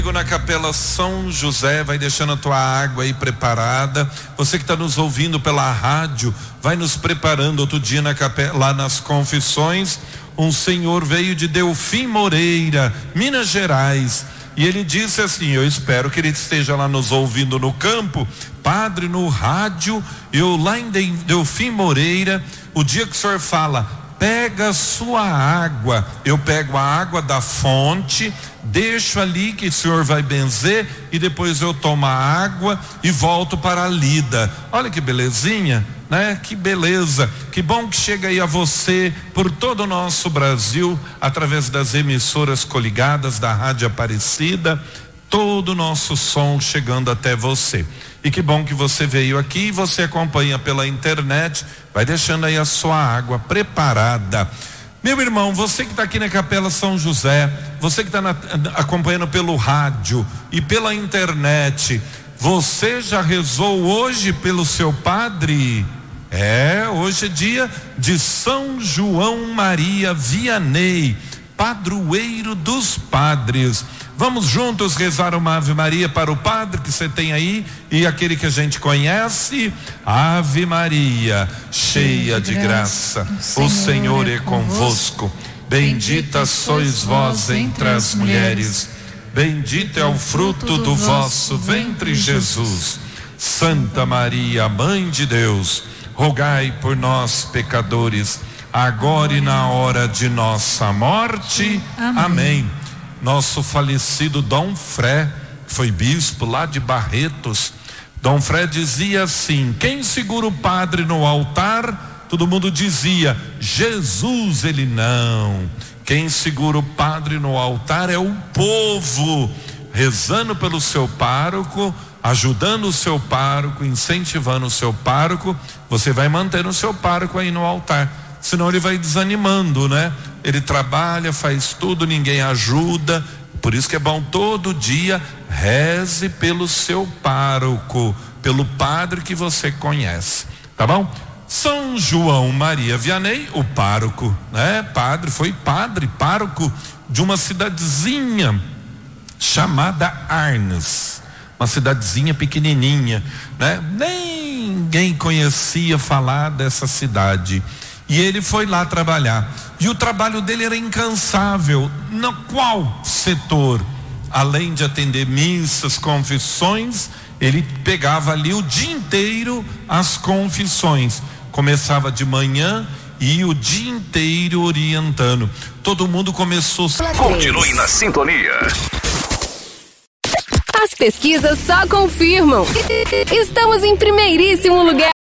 Na Capela São José, vai deixando a tua água aí preparada. Você que está nos ouvindo pela rádio, vai nos preparando. Outro dia na capela, lá nas confissões, um senhor veio de Delfim Moreira, Minas Gerais, e ele disse assim: eu espero que ele esteja lá nos ouvindo no campo. Padre, no rádio, eu lá em Delfim Moreira, o dia que o senhor fala, pega a sua água, eu pego a água da fonte, deixo ali que o senhor vai benzer e depois eu tomo a água e volto para a lida. Olha que belezinha, né? Que beleza, que bom que chega aí a você por todo o nosso Brasil, através das emissoras coligadas da Rádio Aparecida, todo o nosso som chegando até você. E que bom que você veio aqui e você acompanha pela internet, vai deixando aí a sua água preparada. Meu irmão, você que está aqui na Capela São José, você que está acompanhando pelo rádio e pela internet, você já rezou hoje pelo seu padre? Hoje é dia de São João Maria Vianney, padroeiro dos padres. Vamos juntos rezar uma Ave Maria para o padre que você tem aí e aquele que a gente conhece. Ave Maria, cheia de graça, o Senhor é convosco. Bendita sois vós entre as mulheres, bendito é o fruto do vosso ventre, Jesus. Santa Maria, Mãe de Deus, rogai por nós, pecadores, agora e na hora de nossa morte. Amém. Nosso falecido Dom Fré, que foi bispo lá de Barretos, Dom Fré dizia assim: quem segura o padre no altar? Todo mundo dizia: Jesus. Ele não. Quem segura o padre no altar é o povo, rezando pelo seu pároco, ajudando o seu pároco, incentivando o seu pároco. Você vai mantendo o seu pároco aí no altar, senão ele vai desanimando, né? Ele trabalha, faz tudo, ninguém ajuda. Por isso que é bom todo dia reze pelo seu pároco, pelo padre que você conhece, tá bom? São João Maria Vianney, o pároco, né? Padre, foi padre, pároco de uma cidadezinha chamada Arnes, uma cidadezinha pequenininha, né? Ninguém conhecia falar dessa cidade. E ele foi lá trabalhar. E o trabalho dele era incansável. No qual setor? Além de atender missas, confissões, ele pegava ali o dia inteiro as confissões. Começava de manhã e ia o dia inteiro orientando. Todo mundo começou. Continue na sintonia. As pesquisas só confirmam. Estamos em primeiríssimo lugar.